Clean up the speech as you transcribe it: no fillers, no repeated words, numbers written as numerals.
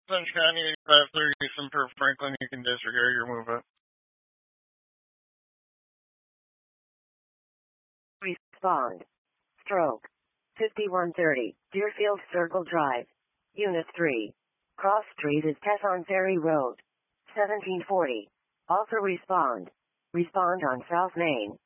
Orange County 8530 Eastern per Franklin, you can disregard your movement. Respond. Stroke. 5130, Deerfield Circle Drive. Unit 3. Cross Street is Tesson Ferry Road. 1740. Also respond. Respond on South Main.